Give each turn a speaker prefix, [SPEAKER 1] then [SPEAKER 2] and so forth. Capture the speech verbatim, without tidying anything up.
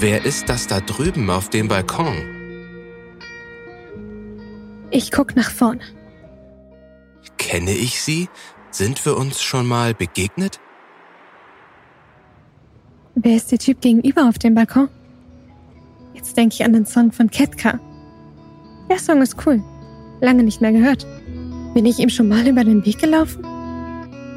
[SPEAKER 1] Wer ist das da drüben auf dem Balkon?
[SPEAKER 2] Ich guck nach vorne.
[SPEAKER 1] Kenne ich sie? Sind wir uns schon mal begegnet?
[SPEAKER 2] Wer ist der Typ gegenüber auf dem Balkon? Jetzt denke ich an den Song von Ketka. Der Song ist cool. Lange nicht mehr gehört. Bin ich ihm schon mal über den Weg gelaufen?